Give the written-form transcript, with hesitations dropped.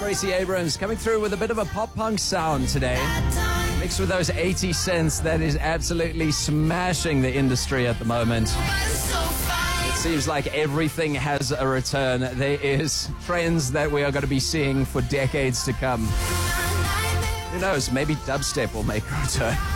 Tracy Abrams coming through with a bit of a pop-punk sound today. Mixed with those 80 cents that is absolutely smashing the industry at the moment. It seems like everything has a return. There is trends that we are going to be seeing for decades to come. Who knows, maybe dubstep will make a return.